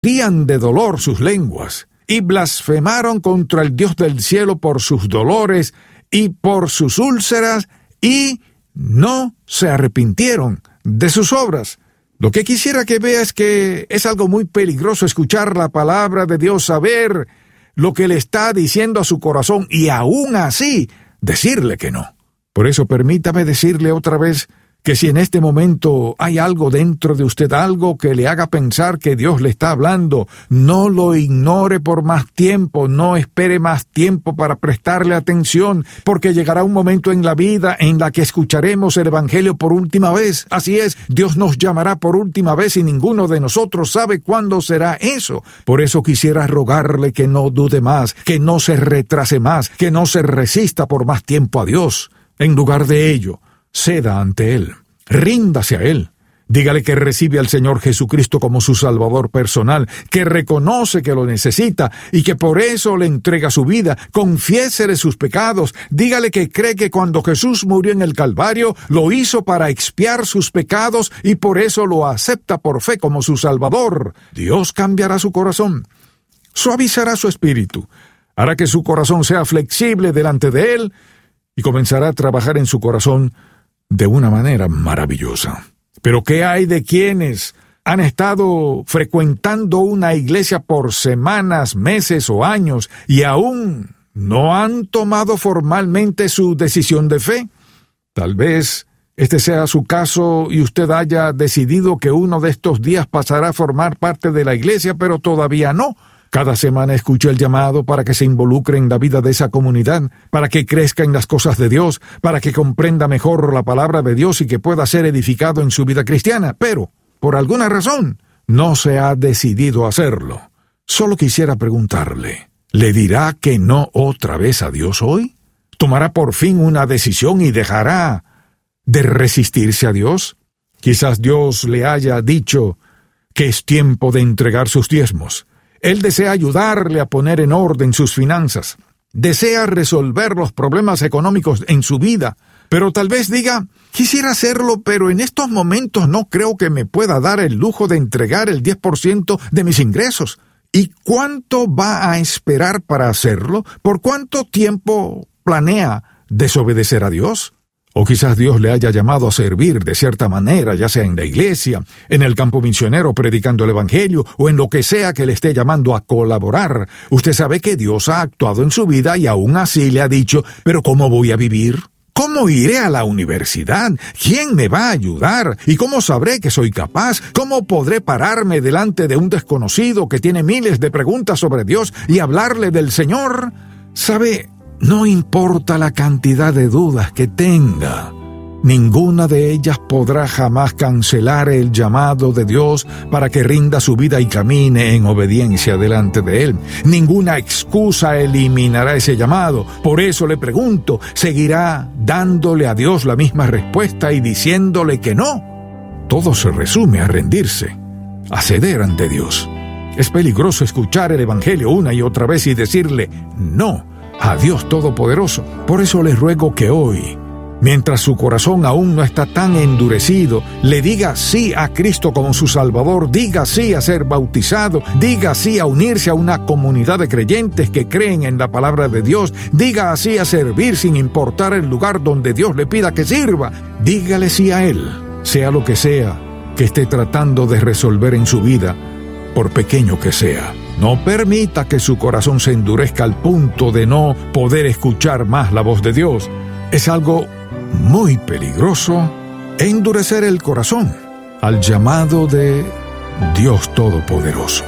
mordían de dolor sus lenguas, y blasfemaron contra el Dios del cielo por sus dolores y por sus úlceras, y no se arrepintieron de sus obras. Lo que quisiera que vea es que es algo muy peligroso escuchar la palabra de Dios, saber lo que le está diciendo a su corazón y aún así decirle que no. Por eso permítame decirle otra vez que si en este momento hay algo dentro de usted, algo que le haga pensar que Dios le está hablando, no lo ignore por más tiempo, no espere más tiempo para prestarle atención, porque llegará un momento en la vida en la que escucharemos el Evangelio por última vez. Así es, Dios nos llamará por última vez y ninguno de nosotros sabe cuándo será eso. Por eso quisiera rogarle que no dude más, que no se retrase más, que no se resista por más tiempo a Dios. En lugar de ello, ceda ante Él, ríndase a Él. Dígale que recibe al Señor Jesucristo como su Salvador personal, que reconoce que lo necesita y que por eso le entrega su vida. Confiésele sus pecados. Dígale que cree que cuando Jesús murió en el Calvario, lo hizo para expiar sus pecados y por eso lo acepta por fe como su Salvador. Dios cambiará su corazón, suavizará su espíritu, hará que su corazón sea flexible delante de Él y comenzará a trabajar en su corazón de una manera maravillosa. Pero ¿qué hay de quienes han estado frecuentando una iglesia por semanas, meses o años y aún no han tomado formalmente su decisión de fe? Tal vez este sea su caso y usted haya decidido que uno de estos días pasará a formar parte de la iglesia, pero todavía no. Cada semana escucha el llamado para que se involucre en la vida de esa comunidad, para que crezca en las cosas de Dios, para que comprenda mejor la palabra de Dios y que pueda ser edificado en su vida cristiana. Pero, por alguna razón, no se ha decidido hacerlo. Solo quisiera preguntarle, ¿le dirá que no otra vez a Dios hoy? ¿Tomará por fin una decisión y dejará de resistirse a Dios? Quizás Dios le haya dicho que es tiempo de entregar sus diezmos. Él desea ayudarle a poner en orden sus finanzas. Desea resolver los problemas económicos en su vida. Pero tal vez diga, quisiera hacerlo, pero en estos momentos no creo que me pueda dar el lujo de entregar el 10% de mis ingresos. ¿Y cuánto va a esperar para hacerlo? ¿Por cuánto tiempo planea desobedecer a Dios? O quizás Dios le haya llamado a servir de cierta manera, ya sea en la iglesia, en el campo misionero predicando el Evangelio, o en lo que sea que le esté llamando a colaborar. Usted sabe que Dios ha actuado en su vida y aún así le ha dicho, ¿pero cómo voy a vivir? ¿Cómo iré a la universidad? ¿Quién me va a ayudar? ¿Y cómo sabré que soy capaz? ¿Cómo podré pararme delante de un desconocido que tiene miles de preguntas sobre Dios y hablarle del Señor? ¿Sabe? No importa la cantidad de dudas que tenga, ninguna de ellas podrá jamás cancelar el llamado de Dios para que rinda su vida y camine en obediencia delante de Él. Ninguna excusa eliminará ese llamado. Por eso le pregunto, ¿seguirá dándole a Dios la misma respuesta y diciéndole que no? Todo se resume a rendirse, a ceder ante Dios. Es peligroso escuchar el Evangelio una y otra vez y decirle no a Dios Todopoderoso. Por eso les ruego que hoy, mientras su corazón aún no está tan endurecido, le diga sí a Cristo como su Salvador, diga sí a ser bautizado, diga sí a unirse a una comunidad de creyentes que creen en la palabra de Dios, diga sí a servir sin importar el lugar donde Dios le pida que sirva. Dígale sí a Él, sea lo que sea que esté tratando de resolver en su vida, por pequeño que sea. No permita que su corazón se endurezca al punto de no poder escuchar más la voz de Dios. Es algo muy peligroso endurecer el corazón al llamado de Dios Todopoderoso.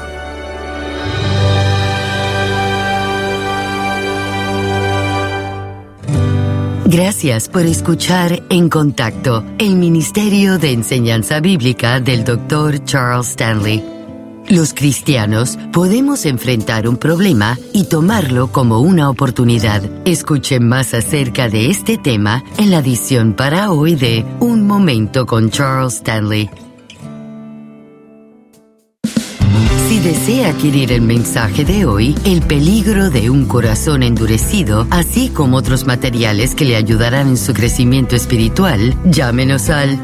Gracias por escuchar En Contacto, el Ministerio de Enseñanza Bíblica del Dr. Charles Stanley. Los cristianos podemos enfrentar un problema y tomarlo como una oportunidad. Escuche más acerca de este tema en la edición para hoy de Un Momento con Charles Stanley. Si desea adquirir el mensaje de hoy, El peligro de un corazón endurecido, así como otros materiales que le ayudarán en su crecimiento espiritual, llámenos al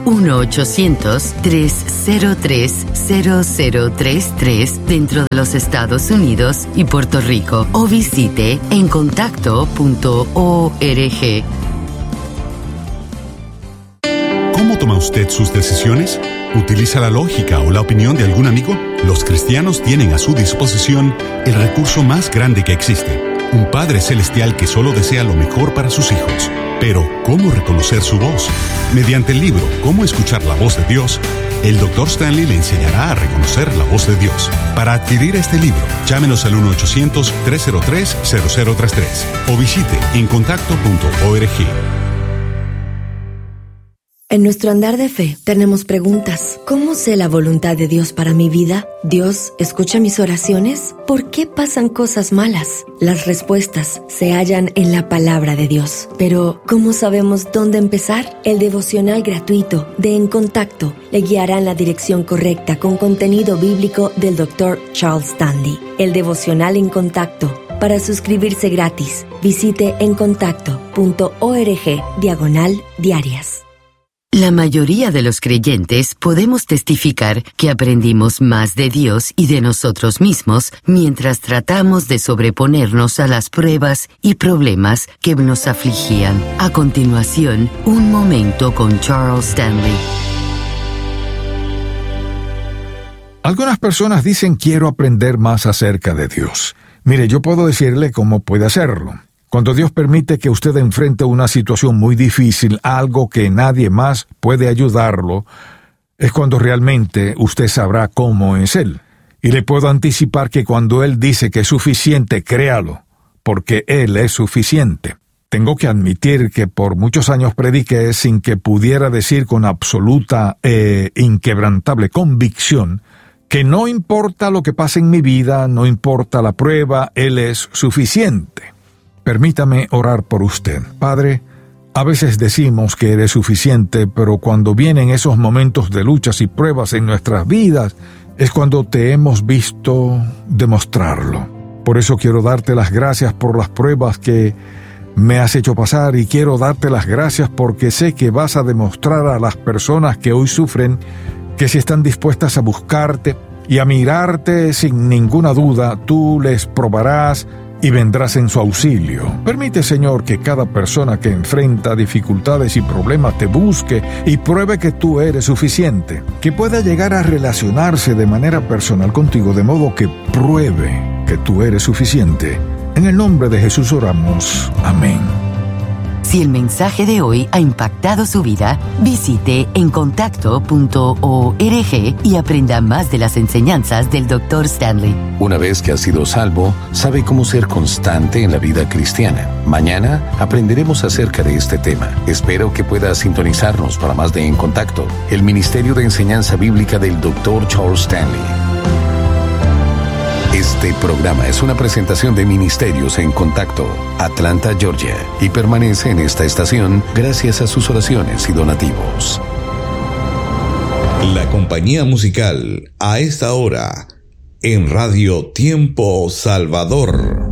1-800-303-0033 dentro de los Estados Unidos y Puerto Rico, o visite encontacto.org. ¿Cómo toma usted sus decisiones? ¿Utiliza la lógica o la opinión de algún amigo? Los cristianos tienen a su disposición el recurso más grande que existe, un Padre Celestial que solo desea lo mejor para sus hijos. Pero, ¿cómo reconocer su voz? Mediante el libro ¿Cómo escuchar la voz de Dios?, el Dr. Stanley le enseñará a reconocer la voz de Dios. Para adquirir este libro, llámenos al 1-800-303-0033 o visite encontacto.org. En nuestro andar de fe tenemos preguntas. ¿Cómo sé la voluntad de Dios para mi vida? ¿Dios escucha mis oraciones? ¿Por qué pasan cosas malas? Las respuestas se hallan en la palabra de Dios. Pero, ¿cómo sabemos dónde empezar? El devocional gratuito de En Contacto le guiará en la dirección correcta con contenido bíblico del Dr. Charles Stanley. El devocional En Contacto. Para suscribirse gratis, visite encontacto.org/diarias. La mayoría de los creyentes podemos testificar que aprendimos más de Dios y de nosotros mismos mientras tratamos de sobreponernos a las pruebas y problemas que nos afligían. A continuación, un momento con Charles Stanley. Algunas personas dicen quiero aprender más acerca de Dios. Mire, yo puedo decirle cómo puede hacerlo. Cuando Dios permite que usted enfrente una situación muy difícil, algo que nadie más puede ayudarlo, es cuando realmente usted sabrá cómo es Él. Y le puedo anticipar que cuando Él dice que es suficiente, créalo, porque Él es suficiente. Tengo que admitir que por muchos años prediqué sin que pudiera decir con absoluta e inquebrantable convicción que no importa lo que pase en mi vida, no importa la prueba, Él es suficiente. Permítame orar por usted. Padre, a veces decimos que eres suficiente, pero cuando vienen esos momentos de luchas y pruebas en nuestras vidas, es cuando te hemos visto demostrarlo. Por eso quiero darte las gracias por las pruebas que me has hecho pasar y quiero darte las gracias porque sé que vas a demostrar a las personas que hoy sufren que si están dispuestas a buscarte y a mirarte sin ninguna duda, tú les probarás y vendrás en su auxilio. Permite, Señor, que cada persona que enfrenta dificultades y problemas te busque y pruebe que tú eres suficiente, que pueda llegar a relacionarse de manera personal contigo, de modo que pruebe que tú eres suficiente. En el nombre de Jesús oramos. Amén. Si el mensaje de hoy ha impactado su vida, visite encontacto.org y aprenda más de las enseñanzas del Dr. Stanley. Una vez que ha sido salvo, sabe cómo ser constante en la vida cristiana. Mañana aprenderemos acerca de este tema. Espero que pueda sintonizarnos para más de En Contacto, el Ministerio de Enseñanza Bíblica del Dr. Charles Stanley. Este programa es una presentación de Ministerios En Contacto, Atlanta, Georgia, y permanece en esta estación gracias a sus oraciones y donativos. La compañía musical a esta hora en Radio Tiempo Salvador.